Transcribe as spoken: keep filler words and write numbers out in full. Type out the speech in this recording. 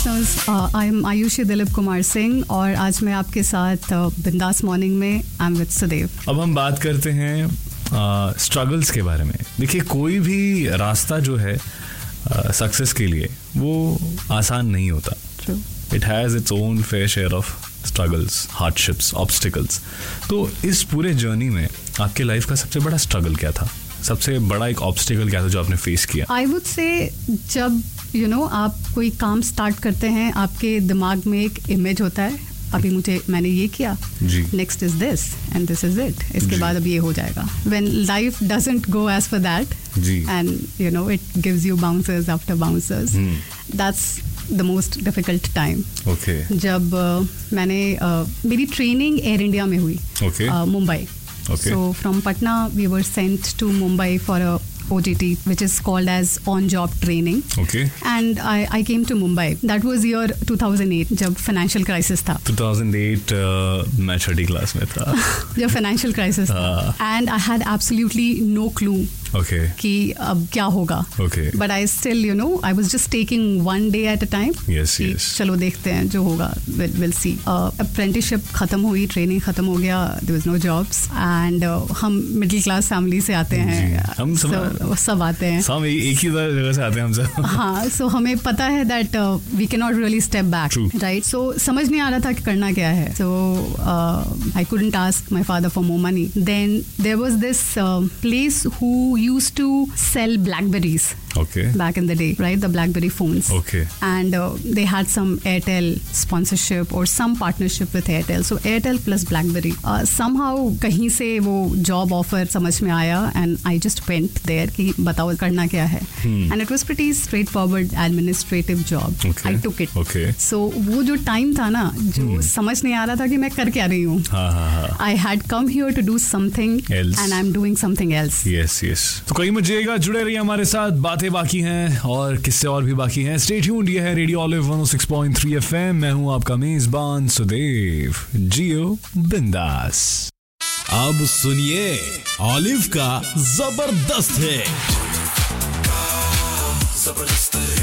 I am Ayushi Dilip Kumar Singh और आज मैं आपके साथ बिंदास मॉर्निंग में आई एम विद सुदेव। अब हम बात करते हैं स्ट्रगल्स uh, के बारे में। देखिए, कोई भी रास्ता जो है सक्सेस uh, के लिए वो आसान नहीं होता। It has its own fair share of struggles, hardships, obstacles. तो इस पूरे जर्नी में आपके लाइफ का सबसे बड़ा स्ट्रगल क्या था? सबसे बड़ा एक ऑब्स्टिकल क्या था जो आपने फेस किया? आई वुड से जब यू you नो know, आप कोई काम स्टार्ट करते हैं, आपके दिमाग में एक इमेज होता है, अभी मुझे मैंने ये किया, next is this and this is it, इसके बाद अब ये हो जाएगा। When life doesn't go as for that and you know it gives you bouncers after bouncers, that's the most difficult time. जब uh, मैंने uh, मेरी ट्रेनिंग एयर इंडिया में हुई, Mumbai. Okay. So from Patna we were sent to Mumbai for a O J T which is called as on-job training. Okay. And I I came to Mumbai. That was year two thousand eight जब financial crisis था. two thousand eight uh, मैं छठी class में था जब financial crisis था. And I had absolutely no clue. Okay. कि अब क्या होगा. Okay. But I still you know I was just taking one day at a time. Yes, yes. चलो देखते हैं जो होगा. We'll, we'll see. Uh, apprenticeship खत्म हुई, training खत्म हो गया. There was no jobs. And uh, हम middle class family से आते हैं. हम सब so, सब आते हैं. सब एक ही जगह से आते हैं हम सब. हाँ, so हमें पता है that uh, we cannot really step back. True. Right? So समझ नहीं आ रहा था कि करना क्या है. So uh, I couldn't ask my father for more money. Then there was this uh, place who used to sell Blackberries. Okay. Back in the day, right? The Blackberry phones. Okay. And uh, they had some Airtel sponsorship or some partnership with Airtel. So Airtel plus Blackberry. Uh, somehow कहीं से वो job offer समझ में आया and I just went there कि बताओ करना क्या है. Hmm. And it was pretty straightforward administrative job. Okay. I took it. Okay. So वो जो time था ना, जो hmm. समझ नहीं आ रहा था कि मैं कर क्या रही हूँ. हाँ हाँ हाँ. I had come here to do something else. And I'm doing something else. Yes, yes. तो कहीं मजिएगा, जुड़े रहिए हमारे साथ, बातें बाकी हैं और किससे और भी बाकी हैं. स्टे ट्यून्ड, ये है radio olive one oh six point three F M. मैं हूँ आपका मेजबान सुदेव. जियो बिंदास. अब सुनिए ऑलिव का जबरदस्त है.